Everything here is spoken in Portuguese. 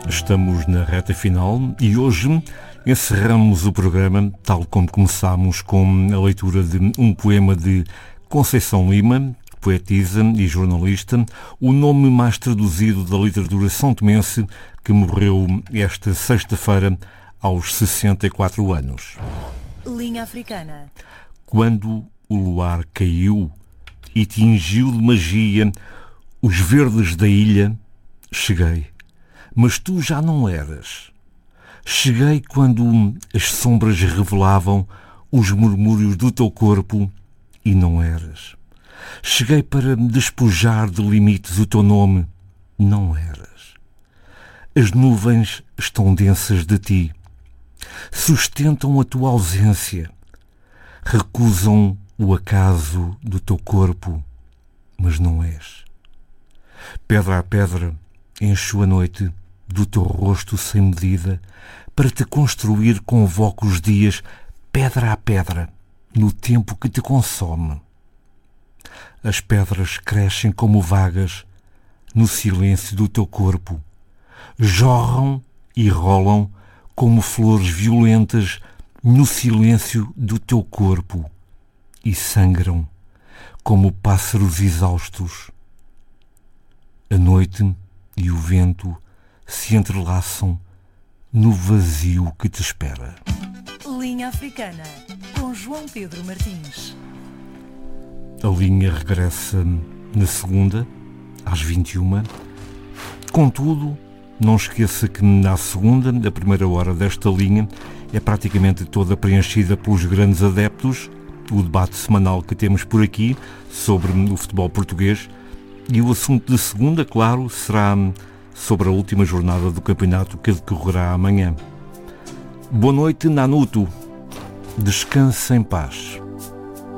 Estamos na reta final e hoje encerramos o programa, tal como começámos, com a leitura de um poema de Conceição Lima, poetisa e jornalista, o nome mais traduzido da literatura são-tomense, que morreu esta sexta-feira aos 64 anos. Linha Africana. Quando o luar caiu e tingiu de magia os verdes da ilha, cheguei, mas tu já não eras. Cheguei quando as sombras revelavam os murmúrios do teu corpo e não eras. Cheguei para despojar de limites o teu nome, não eras. As nuvens estão densas de ti, sustentam a tua ausência, recusam o acaso do teu corpo, mas não és. Pedra a pedra encho a noite do teu rosto sem medida, para te construir convoco os dias, pedra a pedra, no tempo que te consome. As pedras crescem como vagas no silêncio do teu corpo, jorram e rolam como flores violentas no silêncio do teu corpo e sangram como pássaros exaustos. A noite e o vento se entrelaçam no vazio que te espera. Linha Africana, com João Pedro Martins. A linha regressa na segunda, às 21. Contudo, não esqueça que na segunda, a primeira hora desta linha, é praticamente toda preenchida pelos grandes adeptos, o debate semanal que temos por aqui sobre o futebol português, e o assunto de segunda, claro, será sobre a última jornada do campeonato que decorrerá amanhã. Boa noite, Nanuto. Descanse em paz.